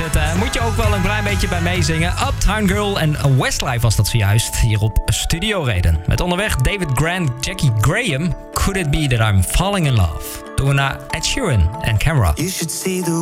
Moet je ook wel een klein beetje bij meezingen. Uptown Girl en Westlife was dat zojuist. Hier op Studio Reden. Met onderweg David Grant, Jackie Graham. Could it be that I'm falling in love? Doen we naar Ed Sheeran en Camera. You should see the